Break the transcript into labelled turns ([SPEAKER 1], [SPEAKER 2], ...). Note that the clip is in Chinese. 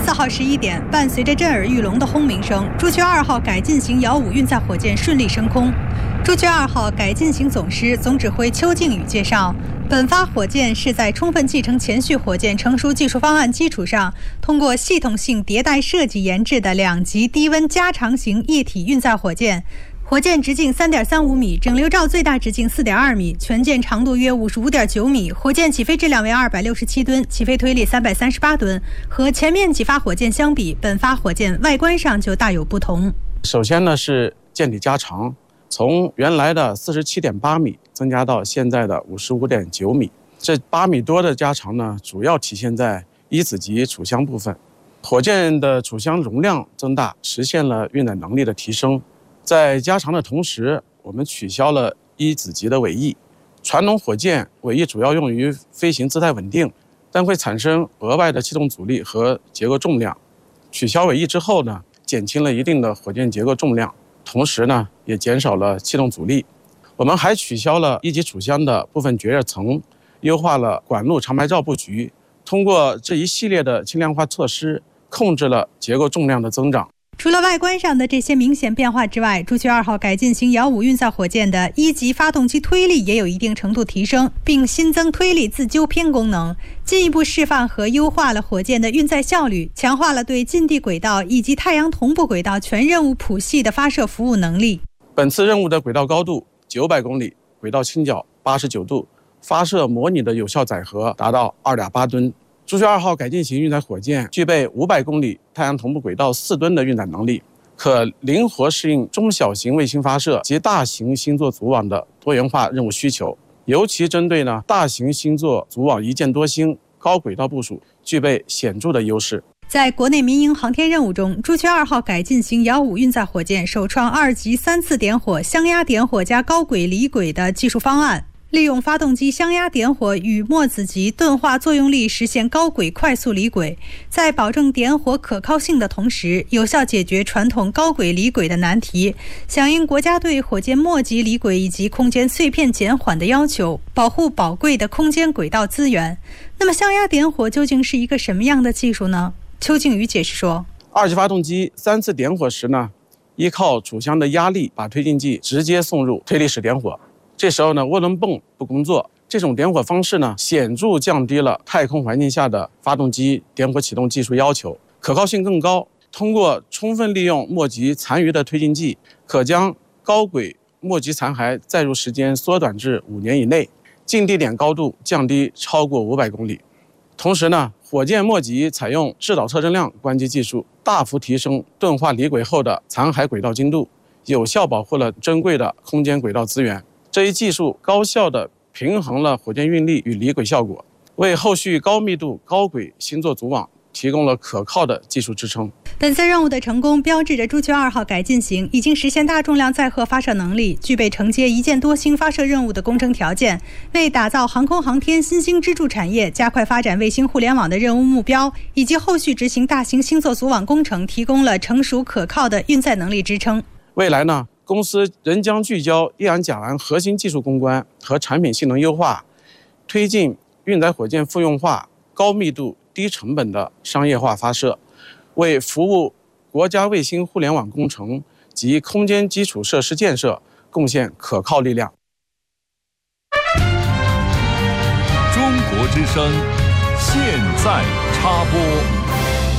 [SPEAKER 1] 4号11点，伴随着震耳欲聋的轰鸣声，朱雀2号改进型遥5运载火箭顺利升空。朱雀2号改进型总师总指挥邱靖宇介绍，本发火箭是在充分继承前续火箭成熟技术方案基础上，通过系统性迭代设计研制的2级低温加长型液体运载火箭。火箭直径3.35米，整流罩最大直径4.2米，全舰长度约55.9米。火箭起飞质量为267吨，起飞推力338吨。和前面几发火箭相比，本发火箭外观上就大有不同。
[SPEAKER 2] 首先呢是舰体加长，从原来的47.8米增加到现在的55.9米。这8米多的加长呢，主要体现在一子级储箱部分。火箭的储箱容量增大，实现了运载能力的提升。在加长的同时，我们取消了一子级的尾翼。传统火箭尾翼主要用于飞行姿态稳定，但会产生额外的气动阻力和结构重量。取消尾翼之后呢，减轻了一定的火箭结构重量，同时呢，也减少了气动阻力。我们还取消了一级储箱的部分绝热层，优化了管路长排罩布局。通过这一系列的轻量化措施，控制了结构重量的增长。
[SPEAKER 1] 除了外观上的这些明显变化之外，朱雀2号改进型遥5运载火箭的1级发动机推力也有一定程度提升，并新增推力自纠偏功能，进一步释放和优化了火箭的运载效率，强化了对近地轨道以及太阳同步轨道全任务谱系的发射服务能力。
[SPEAKER 2] 本次任务的轨道高度900公里，轨道倾角89度，发射模拟的有效载荷达到2.8吨。朱雀2号改进型运载火箭具备500公里太阳同步轨道4吨的运载能力，可灵活适应中小型卫星发射及大型星座组网的多元化任务需求。尤其针对大型星座组网一箭多星高轨道部署，具备显著的优势。
[SPEAKER 1] 在国内民营航天任务中，朱雀2号改进型遥5运载火箭首创2级3次点火、箱压点火加高轨离轨的技术方案。利用发动机箱压点火与墨子级钝化作用力实现高轨快速离轨，在保证点火可靠性的同时，有效解决传统高轨离轨的难题，响应国家对火箭末级离轨以及空间碎片减缓的要求，保护宝贵的空间轨道资源。那么箱压点火究竟是一个什么样的技术呢？邱靖宇解释说
[SPEAKER 2] ，2级发动机3次点火时呢，依靠储箱的压力把推进剂直接送入推力室点火。这时候呢，涡轮泵不工作，这种点火方式呢，显著降低了太空环境下的发动机点火启动技术要求，可靠性更高。通过充分利用末级残余的推进剂，可将高轨末级残骸载入时间缩短至5年以内，近地点高度降低超过500公里。同时呢，火箭末级采用制导测振量关机技术，大幅提升钝化离轨后的残骸轨道精度，有效保护了珍贵的空间轨道资源。这一技术高效地平衡了火箭运力与离轨效果，为后续高密度高轨星座组网提供了可靠的技术支撑。
[SPEAKER 1] 本次任务的成功标志着朱雀2号改进型已经实现大重量载荷发射能力，具备承接一箭多星发射任务的工程条件，为打造航空航天新兴支柱产业、加快发展卫星互联网的任务目标，以及后续执行大型星座组网工程提供了成熟可靠的运载能力支撑。
[SPEAKER 2] 未来呢，公司仍将聚焦液氧甲烷核心技术攻关和产品性能优化，推进运载火箭复用化、高密度、低成本的商业化发射，为服务国家卫星互联网工程及空间基础设施建设贡献可靠力量。
[SPEAKER 3] 中国之声，现在插播。